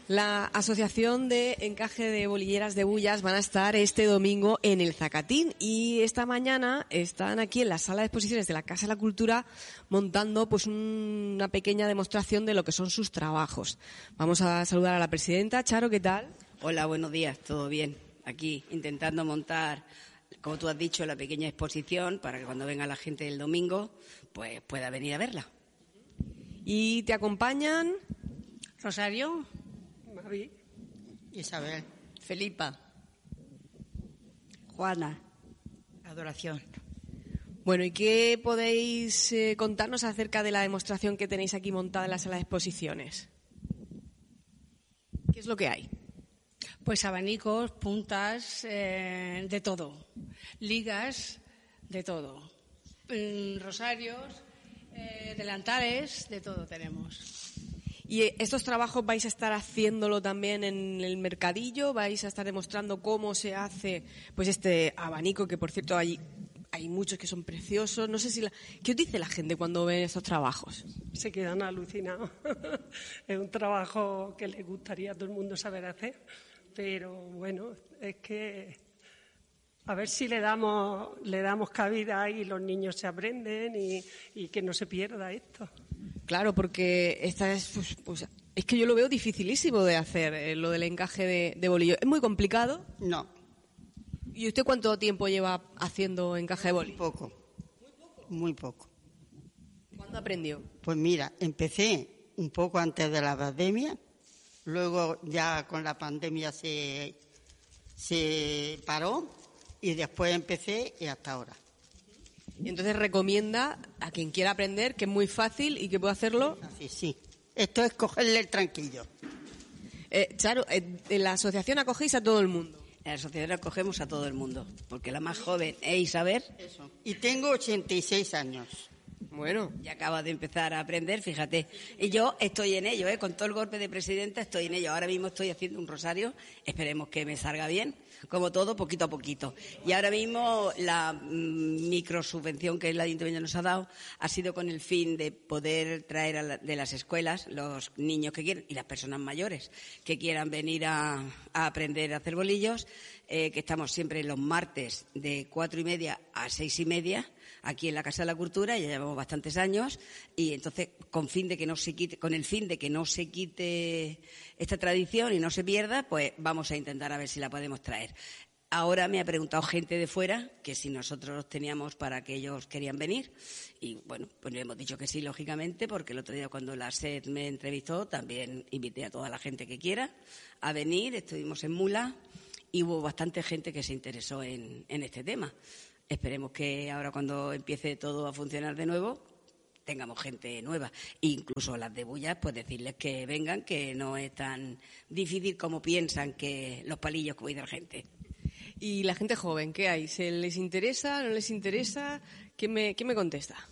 La Asociación de Encaje de Bolilleras de Bullas van a estar este domingo en el Zacatín y esta mañana están aquí en la sala de exposiciones de la Casa de la Cultura montando pues una pequeña demostración de lo que son sus trabajos. Vamos a saludar a la presidenta. Charo, ¿qué tal? Hola, buenos días, todo bien. Aquí intentando montar, como tú has dicho, la pequeña exposición para que cuando venga la gente del domingo pues pueda venir a verla. ¿Y te acompañan? Rosario, Mavi, Isabel, Felipa, Juana, Adoración. Bueno, ¿y qué podéis contarnos acerca de la demostración que tenéis aquí montada en la sala de exposiciones? ¿Qué es lo que hay? pues abanicos, puntas, de todo, ligas, de todo, rosarios, delantales, de todo tenemos. ¿Y estos trabajos vais a estar haciéndolo también en el mercadillo? ¿Vais a estar demostrando cómo se hace pues este abanico, que por cierto hay muchos que son preciosos? No sé si ¿qué os dice la gente cuando ven estos trabajos? Se quedan alucinados. Es un trabajo que les gustaría a todo el mundo saber hacer, pero bueno, es que a ver si le damos cabida y los niños se aprenden y que no se pierda esto. Claro, porque esta es es que yo lo veo dificilísimo de hacer, lo del encaje de bolillo. ¿Es muy complicado? No. ¿Y usted cuánto tiempo lleva haciendo encaje de bolillo? Muy poco. ¿Cuándo aprendió? Pues mira, empecé un poco antes de la pandemia, luego ya con la pandemia se paró y después empecé y hasta ahora. Y entonces recomienda a quien quiera aprender que es muy fácil y que puede hacerlo. Así, sí. Esto es cogerle el tranquillo. Charo, en la asociación acogéis a todo el mundo. En la asociación acogemos a todo el mundo, porque la más joven es Isabel. Eso. Y tengo 86 años. Bueno. Y acaba de empezar a aprender, fíjate. Y yo estoy en ello, con todo el golpe de presidenta estoy en ello. Ahora mismo estoy haciendo un rosario, esperemos que me salga bien, como todo, poquito a poquito. Y ahora mismo la microsubvención que el Ayuntamiento nos ha dado ha sido con el fin de poder traer de las escuelas los niños que quieren y las personas mayores que quieran venir a aprender a hacer bolillos, que estamos siempre los martes de 4:30 a 6:30 aquí en la Casa de la Cultura, ya llevamos bastantes años, y entonces con el fin de que no se quite esta tradición y no se pierda, pues vamos a intentar a ver si la podemos traer. Ahora me ha preguntado gente de fuera que si nosotros teníamos para que ellos querían venir, y bueno, pues le hemos dicho que sí, lógicamente, porque el otro día cuando la SED me entrevistó también invité a toda la gente que quiera a venir. Estuvimos en Mula y hubo bastante gente que se interesó en este tema. Esperemos que ahora cuando empiece todo a funcionar de nuevo tengamos gente nueva. Incluso las de Bullas, pues decirles que vengan, que no es tan difícil como piensan que los palillos que dice la gente. ¿Y la gente joven qué hay? ¿Se les interesa? ¿No les interesa? ¿Qué me contesta?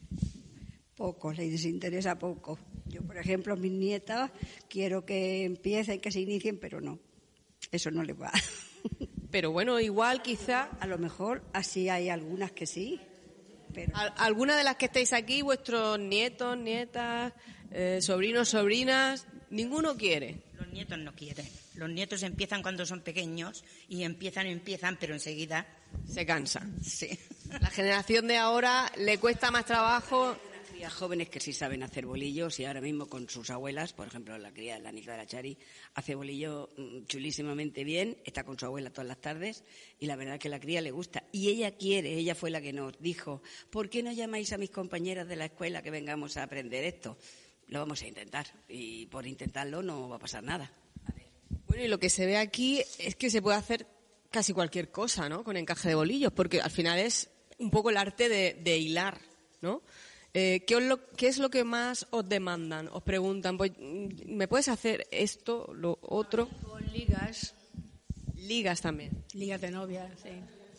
Poco, les interesa poco. Yo, por ejemplo, mis nietas quiero que empiecen, que se inicien, pero no. Eso no les va. Pero bueno, igual quizá... A lo mejor así hay algunas que sí. Pero... ¿Alguna de las que estáis aquí, vuestros nietos, nietas, sobrinos, sobrinas, ninguno quiere? Los nietos no quieren. Los nietos empiezan cuando son pequeños y empiezan, pero enseguida... Se cansan. Sí. La generación de ahora le cuesta más trabajo... Crías jóvenes que sí saben hacer bolillos y ahora mismo con sus abuelas, por ejemplo la Nica de la Chari, hace bolillo chulísimamente bien, está con su abuela todas las tardes y la verdad es que la cría le gusta. Y ella fue la que nos dijo, ¿por qué no llamáis a mis compañeras de la escuela que vengamos a aprender esto? Lo vamos a intentar y por intentarlo no va a pasar nada. Bueno, y lo que se ve aquí es que se puede hacer casi cualquier cosa, ¿no? Con encaje de bolillos, porque al final es un poco el arte de hilar, ¿no? ¿Qué es lo que más os demandan? Os preguntan, pues, ¿me puedes hacer esto, lo otro? Con ligas. Ligas también. Ligas de novia, sí.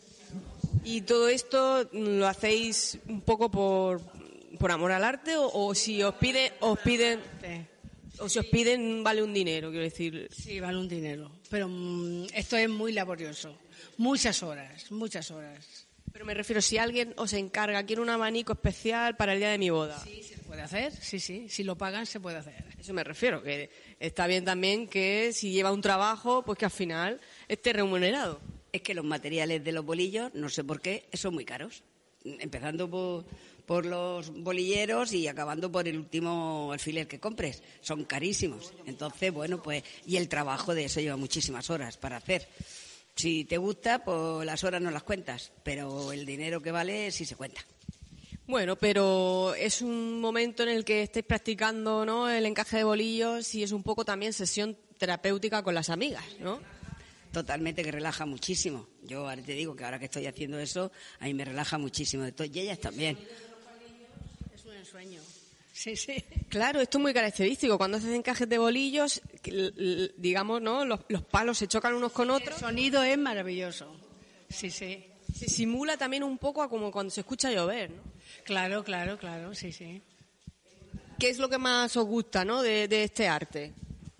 ¿Y todo esto lo hacéis un poco por amor al arte o si os piden Sí. o si os piden vale un dinero, quiero decir? Sí, vale un dinero. Pero esto es muy laborioso. Muchas horas. Pero me refiero, si alguien os encarga, quiero un abanico especial para el día de mi boda. Sí, se puede hacer, sí. Si lo pagan, se puede hacer. Eso me refiero, que está bien también que si lleva un trabajo, pues que al final esté remunerado. Es que los materiales de los bolillos, no sé por qué, son muy caros. Empezando por los bolilleros y acabando por el último alfiler que compres. Son carísimos. Entonces, bueno, pues, y el trabajo de eso lleva muchísimas horas para hacer. Si te gusta, pues las horas no las cuentas, pero el dinero que vale sí se cuenta. Bueno, pero es un momento en el que estáis practicando, ¿no?, el encaje de bolillos y es un poco también sesión terapéutica con las amigas, ¿no? Totalmente, que relaja muchísimo. Yo ahora te digo que ahora que estoy haciendo eso, a mí me relaja muchísimo. Y ellas también. Es un ensueño. Sí. Claro, esto es muy característico. Cuando haces encajes de bolillos, digamos, ¿no?, los palos se chocan unos con El otros. sonido es maravilloso. Sí. Se simula también un poco a como cuando se escucha llover, ¿no? Claro, sí. ¿Qué es lo que más os gusta, ¿no?, de este arte?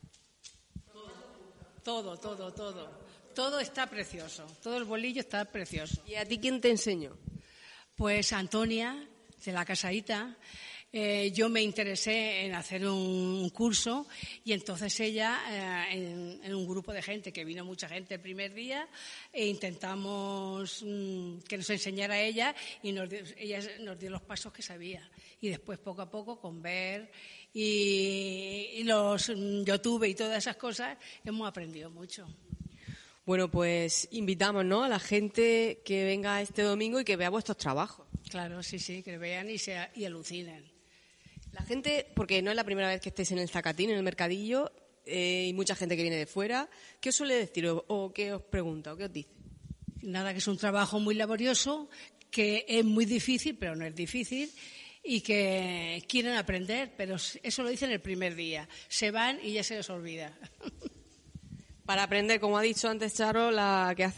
Todo. Todo está precioso. Todo el bolillo está precioso. ¿Y a ti quién te enseñó? Pues Antonia, de la Casaíta. Yo me interesé en hacer un curso y entonces ella, en un grupo de gente, que vino mucha gente el primer día, intentamos que nos enseñara ella y ella nos dio los pasos que sabía. Y después, poco a poco, con ver y los YouTube y todas esas cosas, hemos aprendido mucho. Bueno, pues invitamos, ¿no?, a la gente que venga este domingo y que vea vuestros trabajos. Claro, sí, que vean y alucinen. La gente, porque no es la primera vez que estéis en el Zacatín, en el mercadillo, y mucha gente que viene de fuera, ¿qué os suele decir o qué os pregunta o qué os dice? Nada, que es un trabajo muy laborioso, que es muy difícil, pero no es difícil, y que quieren aprender, pero eso lo dicen el primer día. Se van y ya se les olvida. Para aprender, como ha dicho antes Charo, la que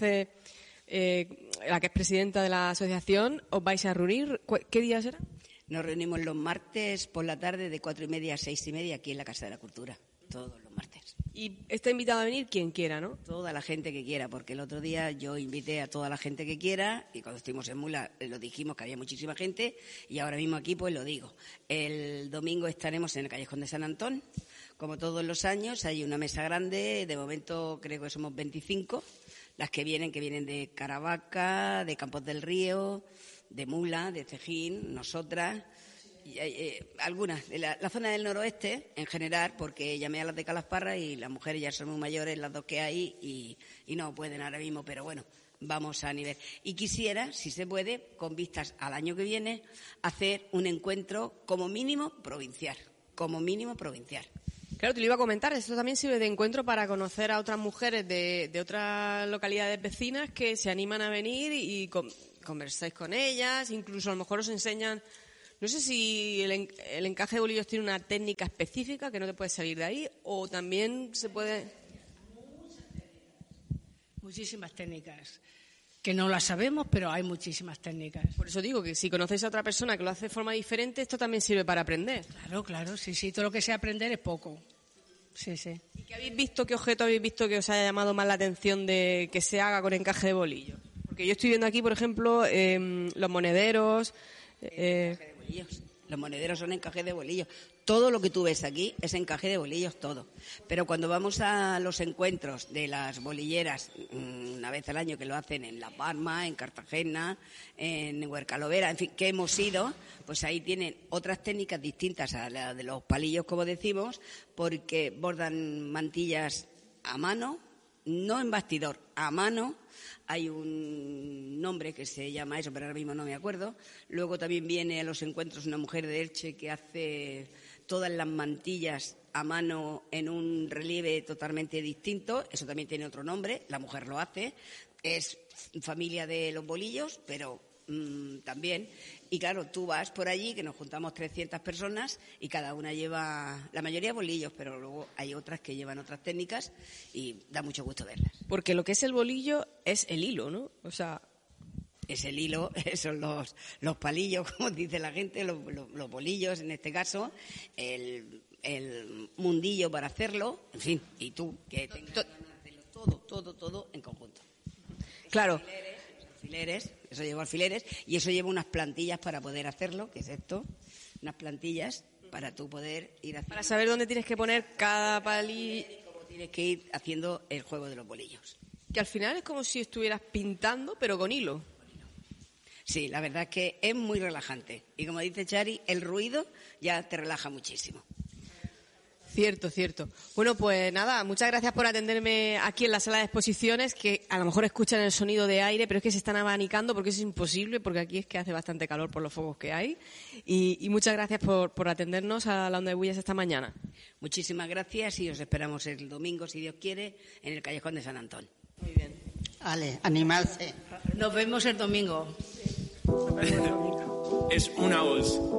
es presidenta de la asociación, os vais a reunir. ¿Qué días será? Nos reunimos los martes por la tarde de 4:30 a 6:30 aquí en la Casa de la Cultura, todos los martes. Y está invitado a venir quien quiera, ¿no? Toda la gente que quiera, porque el otro día yo invité a toda la gente que quiera y cuando estuvimos en Mula lo dijimos que había muchísima gente y ahora mismo aquí pues lo digo. El domingo estaremos en el Callejón de San Antón, como todos los años, hay una mesa grande, de momento creo que somos 25, las que vienen de Caravaca, de Campos del Río, de Mula, de Cejín, nosotras, y algunas de la zona del noroeste en general, porque llamé a las de Calasparra y las mujeres ya son muy mayores, las dos que hay, y no pueden ahora mismo, pero bueno, vamos a nivel. Y quisiera, si se puede, con vistas al año que viene, hacer un encuentro como mínimo provincial. Claro, te lo iba a comentar, esto también sirve de encuentro para conocer a otras mujeres de otras localidades vecinas que se animan a venir y conversáis con ellas, incluso a lo mejor os enseñan, no sé si el encaje de bolillos tiene una técnica específica que no te puedes salir de ahí o también se puede... Muchísimas técnicas, que no las sabemos, pero hay muchísimas técnicas. Por eso digo que si conocéis a otra persona que lo hace de forma diferente, esto también sirve para aprender. Claro, sí, todo lo que sea aprender es poco. Sí. ¿Y qué objeto habéis visto que os haya llamado más la atención de que se haga con encaje de bolillos? Porque yo estoy viendo aquí, por ejemplo, los monederos. Los monederos son encaje de bolillos. Todo lo que tú ves aquí es encaje de bolillos, todo. Pero cuando vamos a los encuentros de las bolilleras, una vez al año que lo hacen en La Palma, en Cartagena, en Huercalovera, en fin, que hemos ido, pues ahí tienen otras técnicas distintas a la de los palillos, como decimos, porque bordan mantillas a mano, no en bastidor, a mano. Hay un nombre que se llama eso, pero ahora mismo no me acuerdo. Luego también viene a los encuentros una mujer de Elche que hace todas las mantillas a mano en un relieve totalmente distinto. Eso también tiene otro nombre, la mujer lo hace. Es familia de los bolillos, pero también. Y claro, tú vas por allí, que nos juntamos 300 personas y cada una lleva, la mayoría bolillos, pero luego hay otras que llevan otras técnicas y da mucho gusto verlas. Porque lo que es el bolillo es el hilo, ¿no? O sea, es el hilo, son los palillos, como dice la gente, los bolillos en este caso, el mundillo para hacerlo, en fin, y tú, que tengas ganas de hacerlo todo en conjunto. Claro. Eso lleva alfileres y eso lleva unas plantillas para poder hacerlo, que es esto, unas plantillas para tú poder ir haciendo. Para saber dónde tienes que poner cada palillo. Cómo tienes que ir haciendo el juego de los bolillos. Que al final es como si estuvieras pintando, pero con hilo. Sí, la verdad es que es muy relajante. Y como dice Chari, el ruido ya te relaja muchísimo. Cierto, cierto. Bueno, pues nada, muchas gracias por atenderme aquí en la sala de exposiciones, que a lo mejor escuchan el sonido de aire, pero es que se están abanicando porque es imposible, porque aquí es que hace bastante calor por los focos que hay. Y muchas gracias por atendernos a la Onda de Bullas esta mañana. Muchísimas gracias y os esperamos el domingo, si Dios quiere, en el Callejón de San Antón. Muy bien. Vale, animarse. Nos vemos el domingo. Nos vemos el domingo. Es una voz.